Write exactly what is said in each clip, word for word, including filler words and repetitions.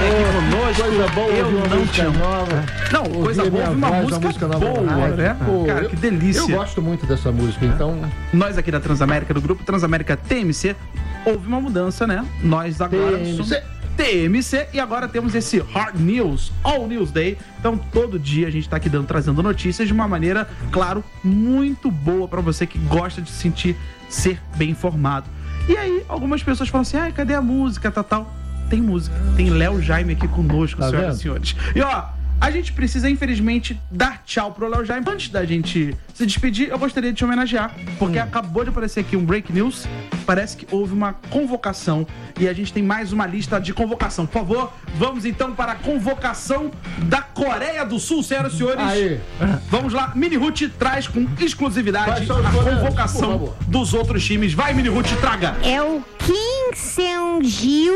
conosco. Coisa boa, eu uma não música te nova. Não, Ouvir coisa boa, minha uma voz, música, uma música nova boa, no rádio. né? Pô, Cara, eu- que delícia. Eu gosto muito dessa música, então... Nós aqui da Transamérica, do grupo Transamérica T M C, houve uma mudança, né? Nós agora T M C. somos T M C e agora temos esse Hard News, All News Day. Então, todo dia a gente tá aqui dando, trazendo notícias de uma maneira, claro, muito boa pra você que gosta de se sentir ser bem informado. E aí, algumas pessoas falam assim, ai, cadê a música, tal, tal? Tem música, tem Léo Jaime aqui conosco, Tá senhoras vendo? e senhores. E ó, a gente precisa, infelizmente, dar tchau pro Léo Jaime. Antes da gente se despedir, eu gostaria de te homenagear, porque Hum. acabou de aparecer aqui um break news. Parece que houve uma convocação e a gente tem mais uma lista de convocação. Por favor, vamos então para a convocação da Coreia do Sul, senhoras e senhores. Aí. Vamos lá, Mini Ruth traz com exclusividade Quais são os a coreanos, por convocação favor? dos outros times. Vai, Mini Ruth, traga! É o Kim Seung-gil,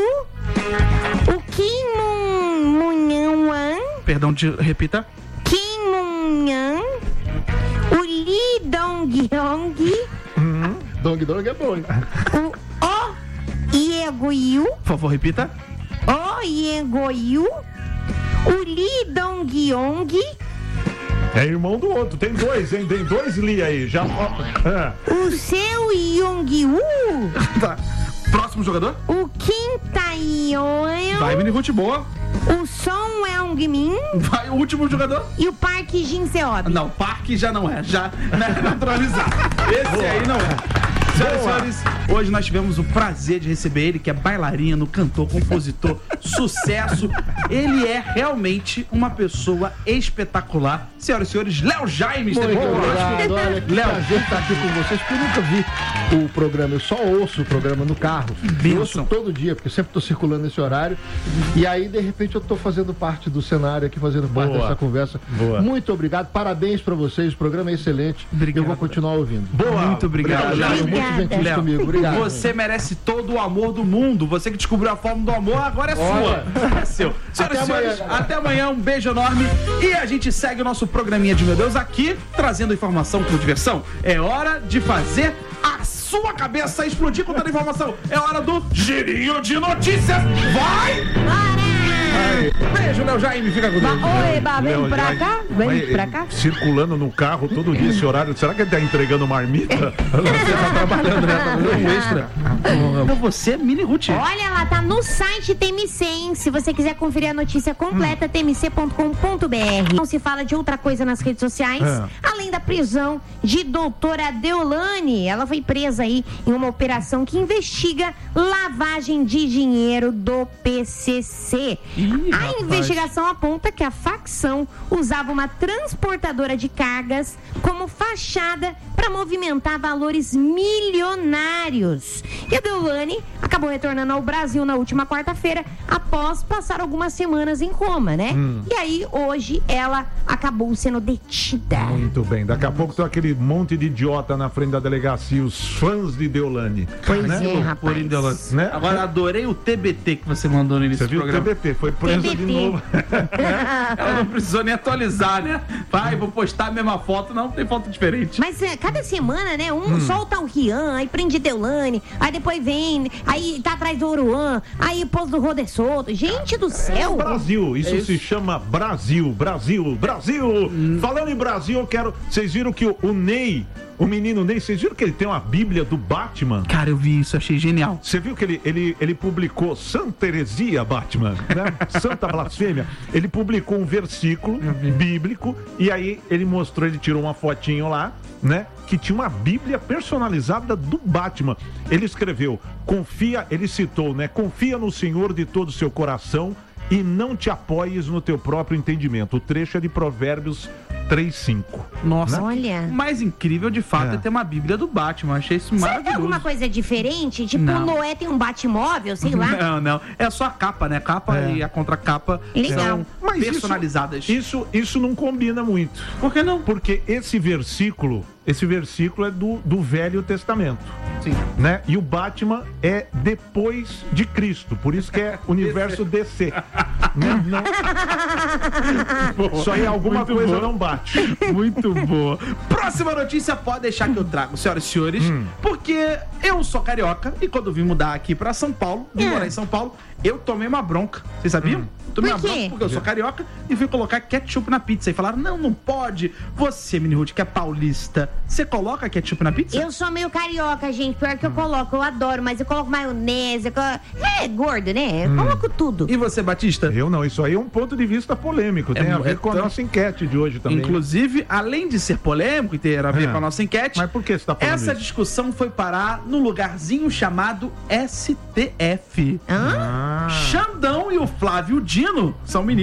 o Kim Moon-wan, Perdão, te repita. Kim Moon-yan, o Lee Dong-hyung, Dong Dong é bom, hein? o Oh Ye-go-yu, Por favor, repita. Oh Ye-go-yu, o Lee Dong-yong, É irmão do outro, tem dois, hein? Tem dois Lee aí. Já. Ah. o Seo Yong-woo, Tá. Próximo jogador? o Kim Tae-yeon, Vai, Mini Ruth, boa. o Son Eung-min Vai, o último jogador? e o Park Jin-seob. Não, Parque já não é, já é naturalizado. Esse aí não é. Senhoras e senhores, hoje nós tivemos o prazer de receber ele, que é bailarino, cantor, compositor, sucesso. Ele é realmente uma pessoa espetacular. Senhoras e senhores, Léo Jaime esteve Muito conosco. obrigado, olha, que Léo. prazer estar aqui com vocês, porque eu nunca vi o programa, eu só ouço o programa no carro. Eu bênção. ouço todo dia, porque eu sempre estou circulando nesse horário. E aí, de repente, eu estou fazendo parte do cenário aqui, fazendo parte Boa. dessa conversa. Boa. Muito obrigado, parabéns para vocês, o programa é excelente. Obrigado. Eu vou continuar ouvindo. Boa. Muito obrigado, Obrigado, Léo. muito gentil Léo, comigo, obrigado. Você merece todo o amor do mundo. Você que descobriu a forma do amor, agora é Olha. sua. É seu. Senhoras e Até senhores, amanhã. até amanhã. Um beijo enorme. E a gente segue o nosso programinha de Meu Deus aqui, trazendo informação com diversão. É hora de fazer a sua cabeça explodir com toda a informação. É hora do Girinho de Notícias. Vai! Beijo, Léo Jaime. Fica com Deus. Oi, vem Léo, pra já- cá, vem mas, pra cá. Circulando no carro todo dia esse horário. Será que ele tá entregando marmita? Você tá trabalhando, né? Tá fazendo um extra. Então você, Mini Ruth. Olha lá, tá no site T M C, hein? Se você quiser conferir a notícia completa, t m c ponto com ponto b r. Não se fala de outra coisa nas redes sociais, É. além da prisão de doutora Deolane. Ela foi presa aí em uma operação que investiga lavagem de dinheiro do P C C. Ih, a rapaz. investigação aponta que a facção usava uma transportadora de cargas como fachada para movimentar valores milionários. E a Deolane acabou retornando ao Brasil na última quarta-feira após passar algumas semanas em coma, né? E aí, hoje, ela acabou sendo detida. Muito bem. Daqui a pouco tem aquele monte de idiota na frente da delegacia, os fãs de Deolane. Pois né? é, Por rapaz. Deolane. Né? Agora, adorei o T B T que você mandou no início Você do viu o programa. T B T? Foi presa T B T. de novo. Ela não precisou nem atualizar, né? Vai, vou postar a mesma foto. Não, tem foto diferente. Mas é, cada semana, né? Um solta o Rian, aí prende Deolane, aí depois vem, aí tá atrás do Oruan, aí pôs do Roder Solto. Gente do É o céu! Brasil, isso, É isso. se chama Brasil, Brasil, Brasil. Falando em Brasil, eu quero. Vocês viram que o, o Ney, o menino Ney, vocês viram que ele tem uma Bíblia do Batman? Cara, eu vi isso, achei genial. Você viu que ele, ele, ele publicou Santa Heresia Batman, né? Santa Blasfêmia. Ele publicou um versículo bíblico e aí ele mostrou, ele tirou uma fotinho lá, né? Que tinha uma Bíblia personalizada do Batman. Ele escreveu, confia, ele citou, né? Confia no Senhor de todo o seu coração e não te apoies no teu próprio entendimento. O trecho é de Provérbios três, cinco. Nossa, Olha. o mais incrível de fato é, É. ter uma Bíblia do Batman. Achei isso Será que é maravilhoso. alguma coisa diferente? Tipo, Não. o Noé tem um Batmóvel, sei lá. Não, não. É só a capa, né? A capa É. e a contracapa Legal. são Mas isso- personalizadas. Isso, isso não combina muito. Por que não? Porque esse versículo, esse versículo é do, do Velho Testamento. Sim. Né? E o Batman é depois de Cristo, por isso que é universo D C. Né? Não... Só aí alguma Muito coisa boa. não bate. Muito boa. Próxima notícia, pode deixar que eu trago, senhoras e senhores, porque eu sou carioca e quando vim mudar aqui pra São Paulo, vim É. morar em São Paulo, eu tomei uma bronca. Vocês sabiam? Tomei Por uma quê? bronca porque eu sou carioca e fui colocar ketchup na pizza. E falaram, não, não pode. Você, Mini Ruth, que é paulista, você coloca ketchup na pizza? Eu sou meio carioca, gente. Pior que eu coloco, eu adoro, mas eu coloco maionese. Eu colo... É gordo, né? Eu Hum. coloco tudo. E você, Batista? Eu não, isso aí é um ponto de vista polêmico. Tem É, a ver é com a tão- nossa enquete de hoje também. Inclusive, além de ser polêmico e ter a ver É. com a nossa enquete, Mas por que você tá falando essa isso? discussão foi parar no lugarzinho chamado S T F. Hã? Ah. Xandão e o Flávio Dino são ministros